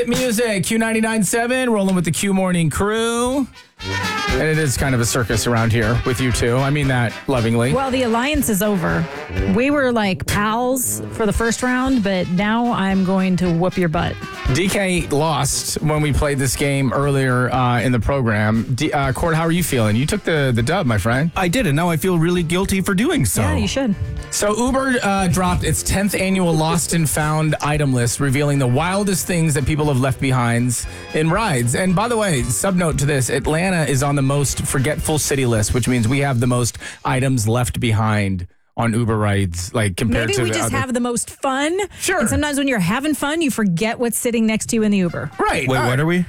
Music, Q99.7, rolling with the Q Morning Crew. And it is kind of a circus around here with you two. I mean that lovingly. Well, the alliance is over. We were like pals for the first round, but now I'm going to whoop your butt. DK lost when we played this game earlier in the program. Cord, how are you feeling? You took the dub, my friend. I did, and now I feel really guilty for doing so. Yeah, you should. So Uber dropped its 10th annual Lost and Found item list, revealing the wildest things that people have left behind in rides. And by the way, subnote to this, Atlanta is on the most forgetful city list, which means we have the most items left behind on Uber rides, like compared Maybe to we the just other. have the most fun. Sure. And sometimes when you're having fun, you forget what's sitting next to you in the Uber. Right. Wait, what are we?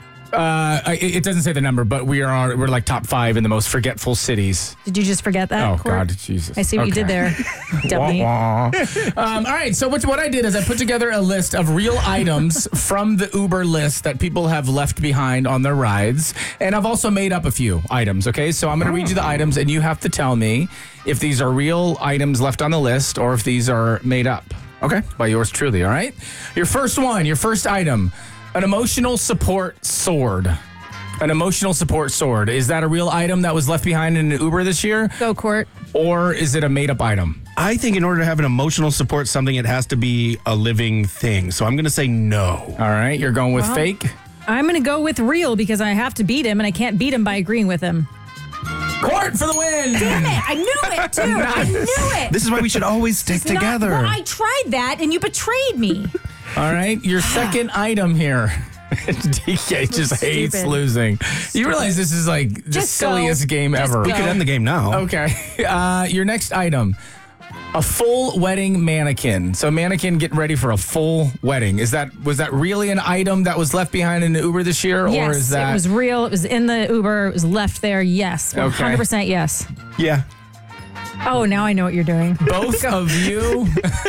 It doesn't say the number, but we're like top 5 in the most forgetful cities. Did you just forget that? Oh, Court? God, Jesus. I see what you did there. Dummy. All right, so what I did is I put together a list of real items from the Uber list that people have left behind on their rides, and I've also made up a few items, okay? So I'm going to read you the items, and you have to tell me if these are real items left on the list or if these are made up, okay? By yours truly, all right? Your first item, an emotional support sword. An emotional support sword. Is that a real item that was left behind in an Uber this year? Go, Court. Or is it a made-up item? I think in order to have an emotional support something, it has to be a living thing. So I'm going to say no. All right, you're going with fake? I'm going to go with real because I have to beat him, and I can't beat him by agreeing with him. Court for the win! Damn it! I knew it, too. I knew it. This is why we should always stick together. Well, I tried that, and you betrayed me. All right, your second item here. DK just hates stupid. losing. You realize this is like the Just silliest go. game Just ever. We could end the game now. Okay. Your next item. A full wedding mannequin. So mannequin getting ready for a full wedding. Was that really an item that was left behind in the Uber this year? Yes, or is that it was real. It was in the Uber. It was left there. Yes. 100% yes. Yeah. Oh, now I know what you're doing. both of you?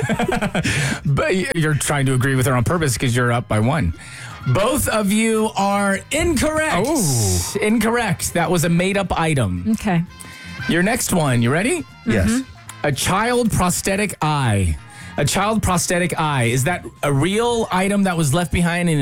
But you're trying to agree with her on purpose because you're up by 1. Both of you are incorrect. Oh. Incorrect. That was a made-up item. Okay. Your next one. You ready? Yes. A child prosthetic eye. A child prosthetic eye. Is that a real item that was left behind in